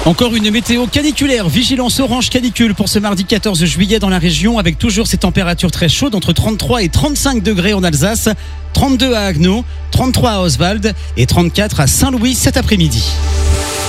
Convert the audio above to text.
Encore une météo caniculaire, vigilance orange canicule pour ce mardi 14 juillet dans la région avec toujours ces températures très chaudes entre 33 et 35 degrés en Alsace, 32 à Haguenau, 33 à Oswald et 34 à Saint-Louis cet après-midi.